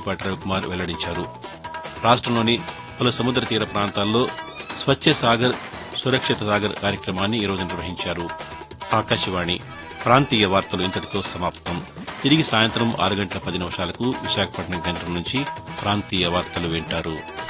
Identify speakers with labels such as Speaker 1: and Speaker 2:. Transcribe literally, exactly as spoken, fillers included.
Speaker 1: గొట్టిపాటి రవికుమార్ వెల్లడించారు. రాష్టంలోని పలు సముద్ర తీర ప్రాంతాల్లో స్వచ్ఛ సాగర్ సురక్షిత సాగర్ కార్యక్రమాన్ని ఈరోజు నిర్వహించారు. ఆకాశవాణి ప్రాంతీయ వార్తలు ఇంతటితో సమాప్తం. తిరిగి సాయంత్రం ఆరు గంటల పది నిమిషాలకు విశాఖపట్నం కేంద్రం నుంచి ప్రాంతీయ వార్తలు వింటారు.